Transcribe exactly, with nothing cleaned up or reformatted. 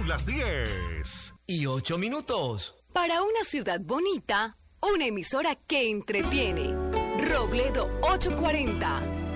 Son las diez y ocho minutos. Para una ciudad bonita, una emisora que entretiene. Robledo ochocientos cuarenta.